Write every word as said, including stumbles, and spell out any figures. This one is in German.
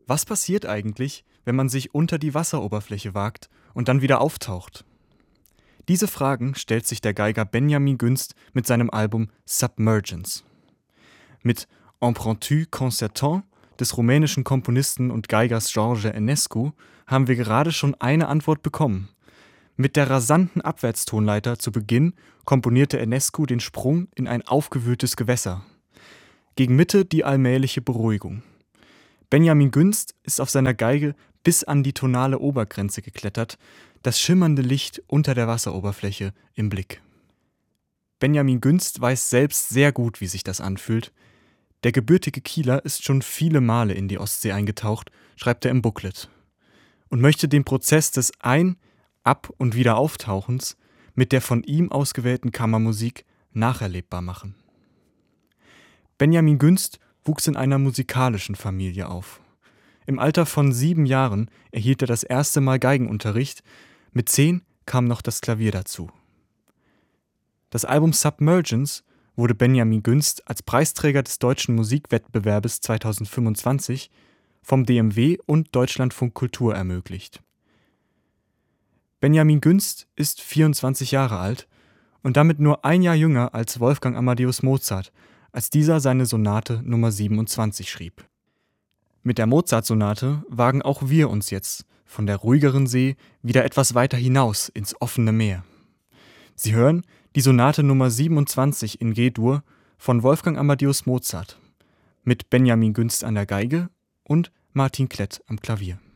Was passiert eigentlich, wenn man sich unter die Wasseroberfläche wagt und dann wieder auftaucht? Diese Fragen stellt sich der Geiger Benjamin Günst mit seinem Album Submergence. Mit Impromptu Concertant des rumänischen Komponisten und Geigers George Enescu haben wir gerade schon eine Antwort bekommen. Mit der rasanten Abwärtstonleiter zu Beginn komponierte Enescu den Sprung in ein aufgewühltes Gewässer. Gegen Mitte die allmähliche Beruhigung. Benjamin Günst ist auf seiner Geige bis an die tonale Obergrenze geklettert, das schimmernde Licht unter der Wasseroberfläche im Blick. Benjamin Günst weiß selbst sehr gut, wie sich das anfühlt. Der gebürtige Kieler ist schon viele Male in die Ostsee eingetaucht, schreibt er im Booklet, und möchte den Prozess des Ein-, Ab- und Wiederauftauchens mit der von ihm ausgewählten Kammermusik nacherlebbar machen. Benjamin Günst wuchs in einer musikalischen Familie auf. Im Alter von sieben Jahren erhielt er das erste Mal Geigenunterricht, mit zehn kam noch das Klavier dazu. Das Album Submergence wurde Benjamin Günst als Preisträger des Deutschen Musikwettbewerbes zweitausendfünfundzwanzig vom D M W und Deutschlandfunk Kultur ermöglicht. Benjamin Günst ist vierundzwanzig Jahre alt und damit nur ein Jahr jünger als Wolfgang Amadeus Mozart, als dieser seine Sonate Nummer siebenundzwanzig schrieb. Mit der Mozart-Sonate wagen auch wir uns jetzt von der ruhigeren See wieder etwas weiter hinaus ins offene Meer. Sie hören die Sonate Nummer siebenundzwanzig in G-Dur von Wolfgang Amadeus Mozart mit Benjamin Günst an der Geige und Martin Klett am Klavier.